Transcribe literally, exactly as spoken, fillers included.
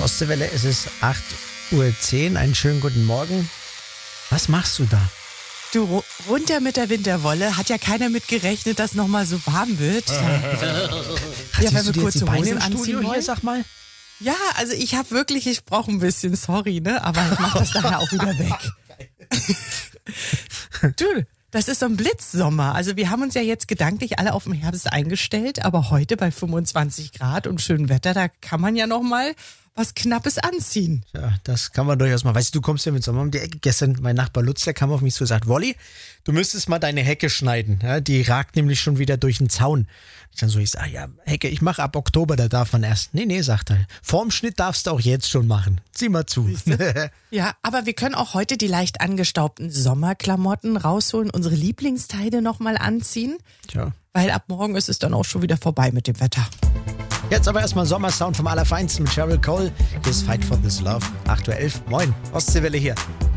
Ostseewelle, es ist acht Uhr zehn. Einen schönen guten Morgen. Was machst du da? Du, runter mit der Winterwolle. Hat ja keiner mit gerechnet, dass nochmal so warm wird. Ja, wenn wir kurze Hosen anziehen wollen, sag mal. Ja, also ich habe wirklich, ich brauche ein bisschen, sorry, ne? Aber ich mache das nachher auch wieder weg. Du, das ist so ein Blitzsommer. Also wir haben uns ja jetzt gedanklich alle auf den Herbst eingestellt, aber heute bei fünfundzwanzig Grad und schönem Wetter, da kann man ja noch mal was Knappes anziehen. Ja, das kann man durchaus mal. Weißt du, du kommst ja mit Sommer um die Ecke. Gestern, mein Nachbar Lutz, der kam auf mich zu und sagt, Wolli, du müsstest mal deine Hecke schneiden. Ja, die ragt nämlich schon wieder durch den Zaun. Ich dann so, ich sag, ja, Hecke, ich mache ab Oktober, da darf man erst. Nee, nee, sagt er. Vorm Schnitt darfst du auch jetzt schon machen. Zieh mal zu. Ja, aber wir können auch heute die leicht angestaubten Sommerklamotten rausholen, unsere Lieblingsteile nochmal anziehen. Tja. Weil ab morgen ist es dann auch schon wieder vorbei mit dem Wetter. Jetzt aber erstmal Sommersound vom Allerfeinsten mit Cheryl Cole. Hier ist Fight for This Love. acht Uhr elf. Moin, Ostseewelle hier.